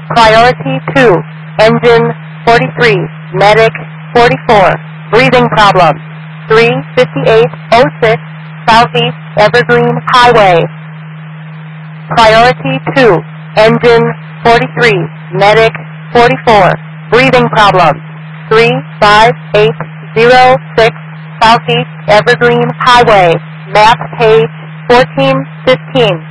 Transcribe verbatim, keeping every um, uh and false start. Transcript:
Priority two, engine forty-three, medic forty-four, breathing problems, three fifty-eight oh six, Southeast Evergreen Highway. Priority two, engine forty-three, medic forty-four, breathing problems, three five eight oh six, Southeast Evergreen Highway, map page fourteen fifteen.